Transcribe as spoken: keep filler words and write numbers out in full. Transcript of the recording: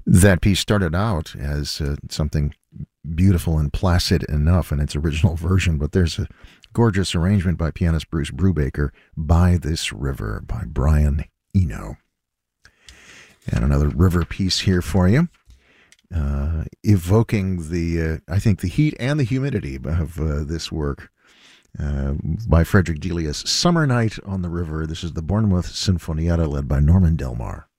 That piece started out as uh, something beautiful and placid enough in its original version, but there's a gorgeous arrangement by pianist Bruce Brubaker, By This River, by Brian Eno. And another river piece here for you, uh, evoking the, uh, I think, the heat and the humidity of uh, this work uh, by Frederick Delius, Summer Night on the River. This is the Bournemouth Sinfonietta led by Norman Delmar.